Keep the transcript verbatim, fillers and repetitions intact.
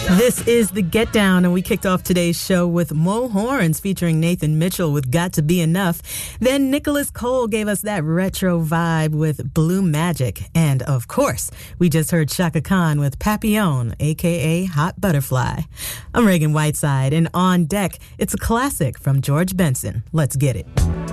This is The Get Down, and we kicked off today's show with Mo Horns featuring Nathan Mitchell with Got to Be Enough. Then Nicholas Cole gave us that retro vibe with Blue Magic. And, of course, we just heard Chaka Khan with Papillon, a k a. Hot Butterfly. I'm Reagan Whiteside, and on deck, it's a classic from George Benson. Let's get it.